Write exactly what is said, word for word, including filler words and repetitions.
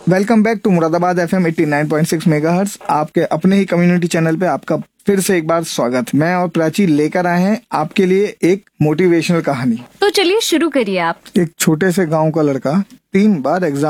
Welcome back to Moradabad FM eighty nine point six megahertz. आपके अपने ही community channel पे आपका फिर से एक बार स्वागत। मैं और प्राची लेकर आए हैं आपके लिए एक मोटिवेशनल कहानी। तो चलिए शुरू करिए आप। एक छोटे से गांव का लड़का तीन बार एग्जाम